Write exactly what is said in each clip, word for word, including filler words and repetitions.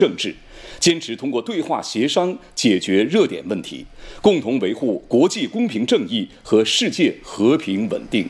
政治，坚持通过对话协商解决热点问题，共同维护国际公平正义和世界和平稳定。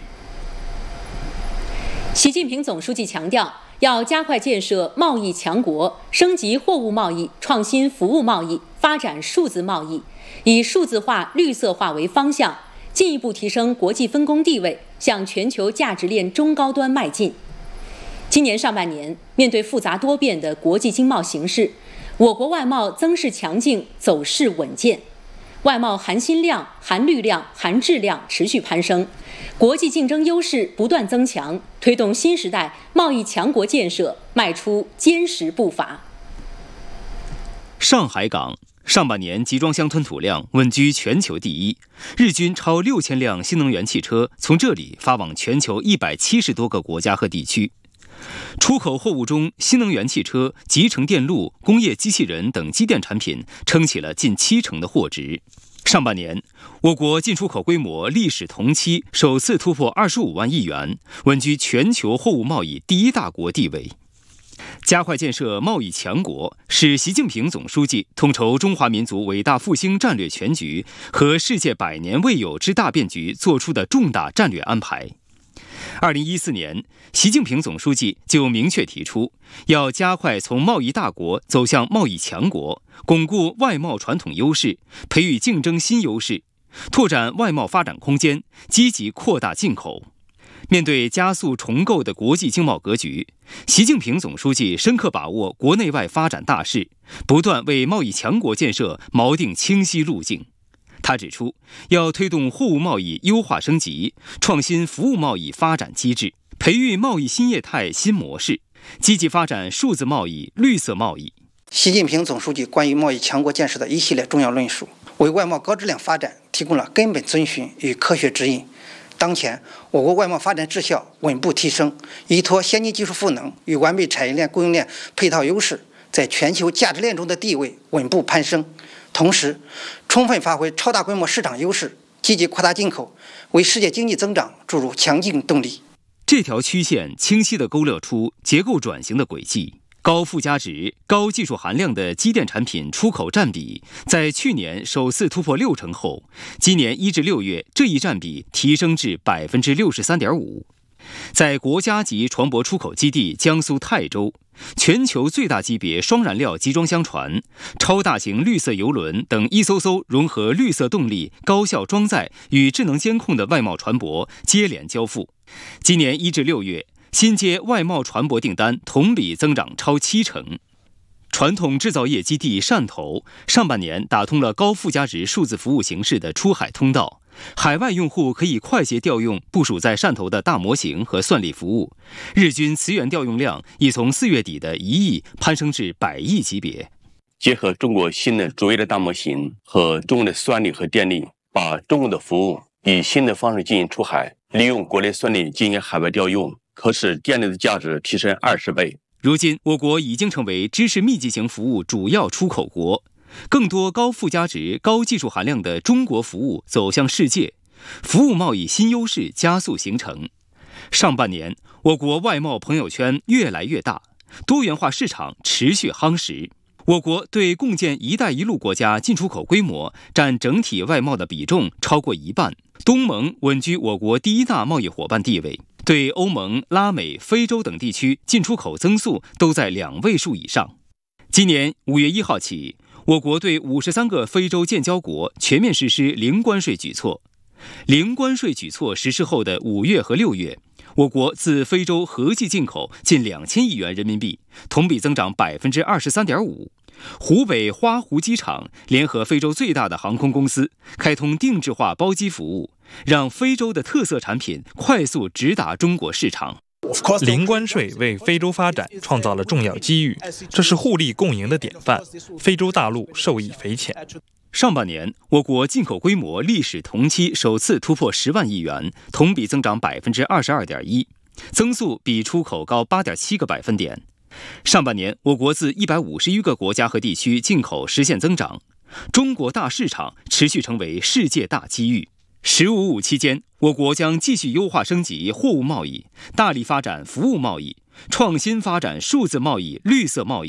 习近平总书记强调，要加快建设贸易强国，升级货物贸易、创新服务贸易，发展数字贸易，以数字化、绿色化为方向，进一步提升国际分工地位，向全球价值链中高端迈进。今年上半年，面对复杂多变的国际经贸形势，我国外贸增势强劲，走势稳健，外贸含金量、含绿量、含质量持续攀升，国际竞争优势不断增强，推动新时代贸易强国建设迈出坚实步伐。 上海港上半年集装箱吞吐量稳居全球第一，日均超六千辆新能源汽车从这里发往全球一百七十多个国家和地区。出口货物中，新能源汽车、集成电路、工业机器人等机电产品撑起了近七成的货值。上半年，我国进出口规模历史同期首次突破二十五万亿元，稳居全球货物贸易第一大国地位。加快建设贸易强国，是习近平总书记统筹中华民族伟大复兴战略全局和世界百年未有之大变局作出的重大战略安排。二零一四年，习近平总书记就明确提出，要加快从贸易大国走向贸易强国，巩固外贸传统优势，培育竞争新优势，拓展外贸发展空间，积极扩大进口。面对加速重构的国际经贸格局，习近平总书记深刻把握国内外发展大势，不断为贸易强国建设锚定清晰路径。他指出，要推动货物贸易优化升级，创新服务贸易发展机制，培育贸易新业态新模式，积极发展数字贸易、绿色贸易。 习近平总书记关于贸易强国建设的一系列重要论述，为外贸高质量发展提供了根本遵循与科学指引。当前，我国外贸发展质效稳步提升，依托先进技术赋能与完备产业链供应链配套优势，在全球价值链中的地位稳步攀升。同时，充分发挥超大规模市场优势，积极扩大进口，为世界经济增长注入强劲动力。 这条曲线清晰地勾勒出结构转型的轨迹。高附加值、高技术含量的机电产品出口占比，在去年首次突破六成后，今年一至六月这一占比提升至百分之六十三点五。在国家级船舶出口基地江苏泰州，全球最大级别双燃料集装箱船、超大型绿色邮轮等一艘艘融合绿色动力、高效装载与智能监控的外贸船舶接连交付。今年一至六月，新接外贸船舶订单同比增长超七成。传统制造业基地汕头上半年打通了高附加值数字服务形式的出海通道，海外用户可以快捷调用部署在汕头的大模型和算力服务，日均磁源调用量已从四月底的一亿攀升至百亿级别。 结合中国新的卓越的大模型和中国的算力和电力，把中国的服务以新的方式进行出海，利用国内算力进行海外调用，可使电力的价值提升二十倍。 如今，我国已经成为知识密集型服务主要出口国，更多高附加值、高技术含量的中国服务走向世界，服务贸易新优势加速形成。上半年，我国外贸朋友圈越来越大，多元化市场持续夯实。我国对共建“一带一路”国家进出口规模占整体外贸的比重超过一半，东盟稳居我国第一大贸易伙伴地位。对欧盟、拉美、非洲等地区进出口增速都在两位数以上。今年五月一号起，我国对五十三个非洲建交国全面实施零关税举措。零关税举措实施后的五月和六月，我国自非洲合计进口近两千亿元人民币，同比增长百分之二十三点五。湖北花湖机场联合非洲最大的航空公司，开通定制化包机服务，让非洲的特色产品快速直达中国市场。 零关税为非洲发展创造了重要机遇，这是互利共赢的典范，非洲大陆受益匪浅。 上半年，我国进口规模历史同期首次突破十万亿元，同比增长百分之二十二点一，增速比出口高八点七个百分点。上半年，我国自一百五十余个国家和地区进口实现增长，中国大市场持续成为世界大机遇。十五五期间，我国将继续优化升级货物贸易，大力发展服务贸易，创新发展数字贸易、绿色贸易，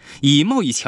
以贸易强